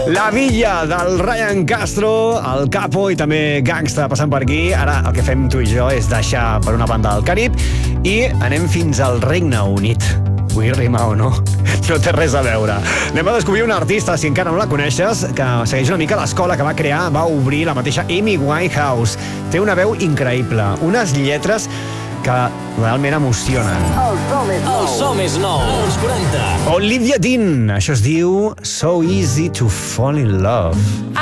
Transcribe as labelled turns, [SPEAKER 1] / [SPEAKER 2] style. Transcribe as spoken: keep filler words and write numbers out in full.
[SPEAKER 1] La Villa del Ryan Castro, el Capo i també Gangsta passant per aquí. Ara el que fem tu i jo és deixar per una banda el Carib i anem fins al Regne Unit. Vull rimar o no? No té res a veure. Anem a descobrir una artista, si encara no la coneixes, que segueix una mica l'escola que va crear, va obrir la mateixa Amy Winehouse. Té una veu increïble, unes lletres que realment emocionen.
[SPEAKER 2] El som és nou. El som és nou. Els quaranta.
[SPEAKER 1] Olivia Dean, això es diu So Easy to Fall in Love.